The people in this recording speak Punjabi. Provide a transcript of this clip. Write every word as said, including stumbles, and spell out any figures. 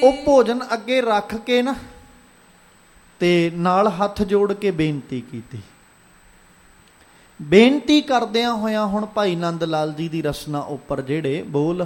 ਉਹ ਭੋਜਨ ਅੱਗੇ ਰੱਖ ਕੇ ਨਾ ਤੇ ਨਾਲ ਹੱਥ ਜੋੜ ਕੇ ਬੇਨਤੀ ਕੀਤੀ। ਬੇਨਤੀ ਕਰਦਿਆਂ ਹੋਇਆਂ ਹੁਣ ਭਾਈ ਨੰਦ ਲਾਲ ਜੀ ਦੀ ਰਸਨਾ ਉੱਪਰ ਜਿਹੜੇ ਬੋਲ